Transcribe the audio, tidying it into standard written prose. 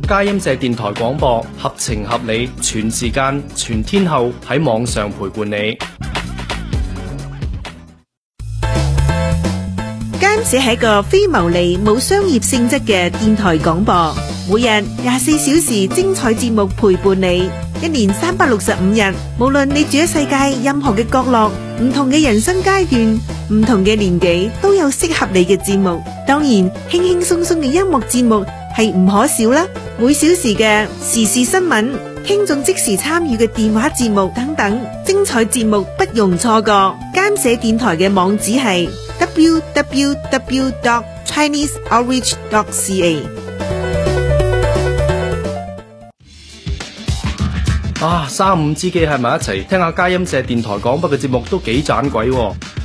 佳音社電台廣播，合情合理，全時間、全天候喺網上陪伴你。 佳音社係一個非牟利、冇商業性質嘅電台廣播，每日24小時精彩節目陪伴你，一年365日，無論你住喺世界任何嘅角落，唔同嘅人生階段，唔同嘅年紀，都有適合你嘅節目。當然，輕輕鬆鬆嘅音樂節目係唔可少啦。每小時嘅時事新聞、聽眾即時參與嘅電話節目等等，精彩節目不容錯過。佳音社電台嘅網址係www.chineseoutreach.ca。 三五知己喺埋一齊，聽下佳音社電台廣播嘅節目都幾盞鬼喎。